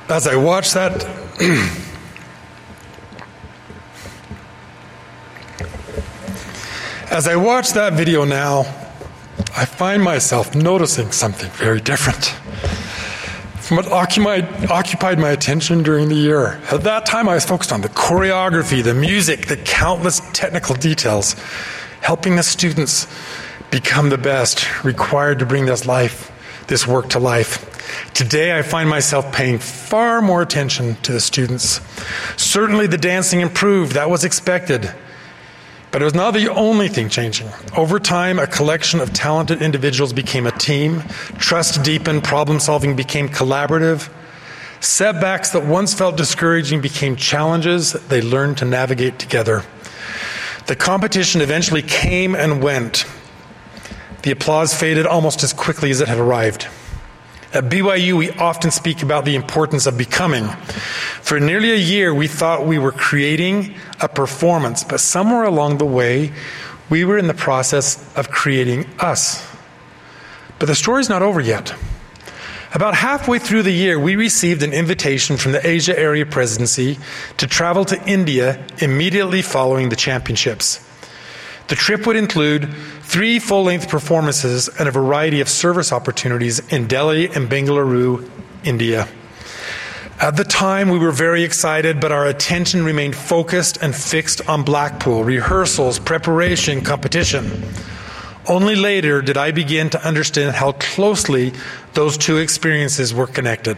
As I watch that, as I watch that video now, I find myself noticing something very different from what occupied my attention during the year. At that time, I was focused on the choreography, the music, the countless technical details, helping the students become the best required to bring this work to life. Today, I find myself paying far more attention to the students. Certainly, the dancing improved. That was expected. But it was not the only thing changing. Over time, a collection of talented individuals became a team. Trust deepened. Problem-solving became collaborative. Setbacks that once felt discouraging became challenges they learned to navigate together. The competition eventually came and went. The applause faded almost as quickly as it had arrived. At BYU, we often speak about the importance of becoming. For nearly a year, we thought we were creating a performance, but somewhere along the way, we were in the process of creating us. But the story's not over yet. About halfway through the year, we received an invitation from the Asia Area Presidency to travel to India immediately following the championships. The trip would include 3 full-length performances and a variety of service opportunities in Delhi and Bengaluru, India. At the time, we were very excited, but our attention remained focused and fixed on Blackpool, rehearsals, preparation, competition. Only later did I begin to understand how closely those two experiences were connected.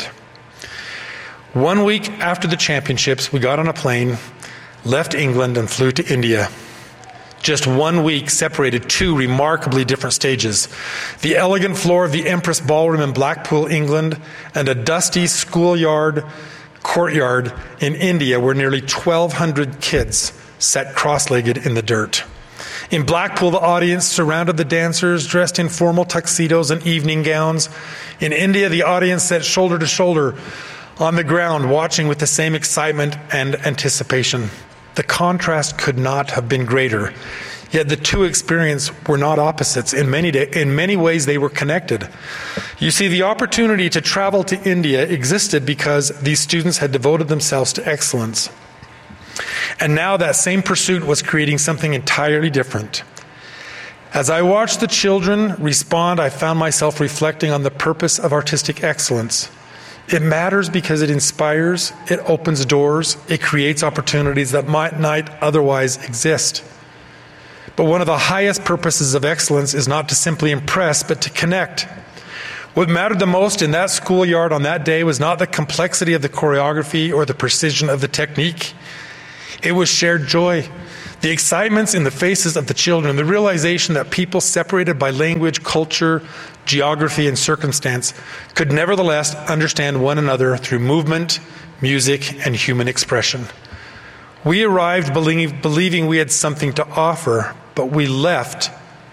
1 week after the championships, we got on a plane, left England, and flew to India. Just 1 week separated 2 remarkably different stages. The elegant floor of the Empress Ballroom in Blackpool, England, and a dusty schoolyard courtyard in India where nearly 1,200 kids sat cross-legged in the dirt. In Blackpool, the audience surrounded the dancers dressed in formal tuxedos and evening gowns. In India, the audience sat shoulder to shoulder on the ground, watching with the same excitement and anticipation. The contrast could not have been greater. Yet the two experiences were not opposites. In many ways, they were connected. You see, the opportunity to travel to India existed because these students had devoted themselves to excellence. And now that same pursuit was creating something entirely different. As I watched the children respond, I found myself reflecting on the purpose of artistic excellence. It matters because it inspires, it opens doors, it creates opportunities that might not otherwise exist. But one of the highest purposes of excellence is not to simply impress, but to connect. What mattered the most in that schoolyard on that day was not the complexity of the choreography or the precision of the technique. It was shared joy, the excitements in the faces of the children, the realization that people separated by language, culture, geography, and circumstance could nevertheless understand one another through movement, music, and human expression. We arrived believing we had something to offer, but we left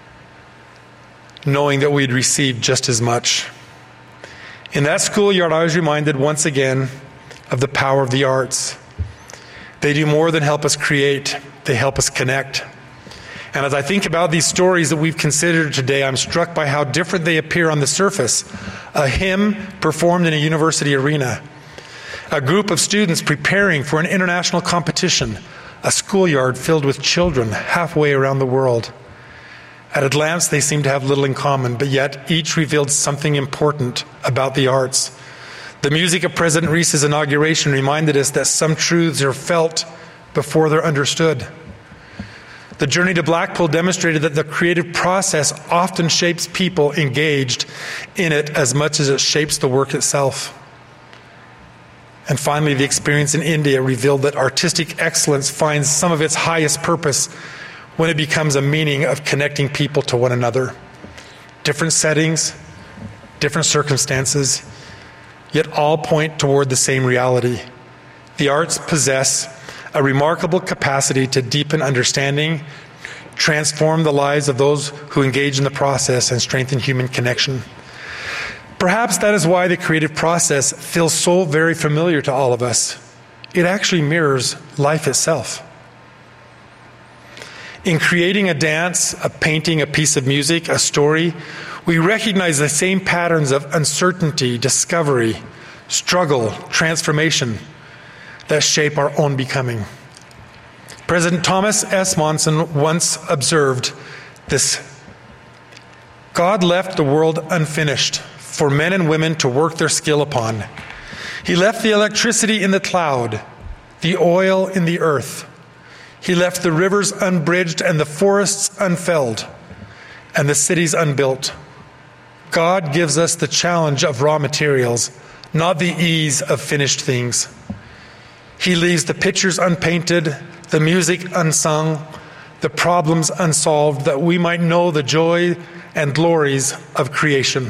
knowing that we'd received just as much. In that schoolyard, I was reminded once again of the power of the arts. They do more than help us create, they help us connect. And as I think about these stories that we've considered today, I'm struck by how different they appear on the surface. A hymn performed in a university arena, a group of students preparing for an international competition, a schoolyard filled with children halfway around the world. At a glance, they seem to have little in common, but yet each revealed something important about the arts. The music of President Reese's inauguration reminded us that some truths are felt before they're understood. The journey to Blackpool demonstrated that the creative process often shapes people engaged in it as much as it shapes the work itself. And finally, the experience in India revealed that artistic excellence finds some of its highest purpose when it becomes a meaning of connecting people to one another. Different settings, different circumstances, yet all point toward the same reality. The arts possess a remarkable capacity to deepen understanding, transform the lives of those who engage in the process, and strengthen human connection. Perhaps that is why the creative process feels so very familiar to all of us. It actually mirrors life itself. In creating a dance, a painting, a piece of music, a story, we recognize the same patterns of uncertainty, discovery, struggle, transformation that shape our own becoming. President Thomas S. Monson once observed this: God left the world unfinished for men and women to work their skill upon. He left the electricity in the cloud, the oil in the earth. He left the rivers unbridged and the forests unfelled and the cities unbuilt. God gives us the challenge of raw materials, not the ease of finished things. He leaves the pictures unpainted, the music unsung, the problems unsolved, that we might know the joy and glories of creation.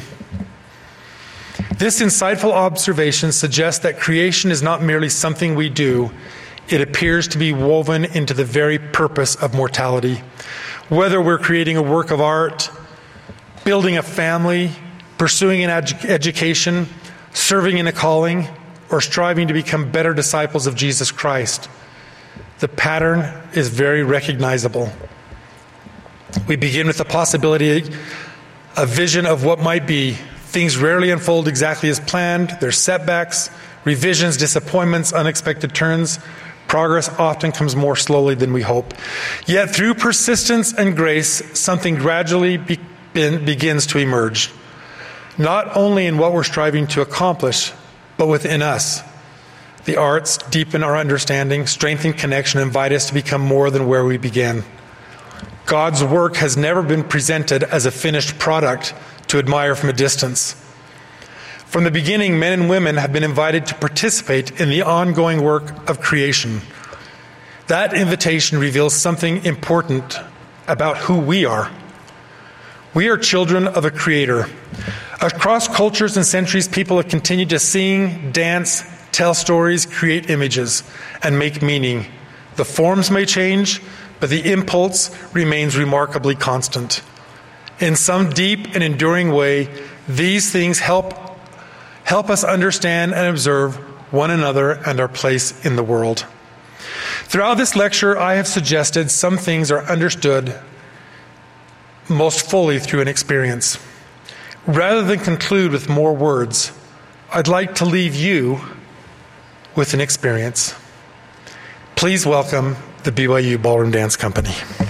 This insightful observation suggests that creation is not merely something we do. It appears to be woven into the very purpose of mortality. Whether we're creating a work of art, building a family, pursuing an education, serving in a calling, or striving to become better disciples of Jesus Christ, the pattern is very recognizable. We begin with the possibility, a vision of what might be. Things rarely unfold exactly as planned. There's setbacks, revisions, disappointments, unexpected turns. Progress often comes more slowly than we hope. Yet through persistence and grace, something gradually begins to emerge. Not only in what we're striving to accomplish, but within us. The arts deepen our understanding, strengthen connection, and invite us to become more than where we began. God's work has never been presented as a finished product to admire from a distance. From the beginning, men and women have been invited to participate in the ongoing work of creation. That invitation reveals something important about who we are. We are children of a Creator. Across cultures and centuries, people have continued to sing, dance, tell stories, create images, and make meaning. The forms may change, but the impulse remains remarkably constant. In some deep and enduring way, these things help us understand and observe one another and our place in the world. Throughout this lecture, I have suggested some things are understood most fully through an experience. Rather than conclude with more words, I'd like to leave you with an experience. Please welcome the BYU Ballroom Dance Company.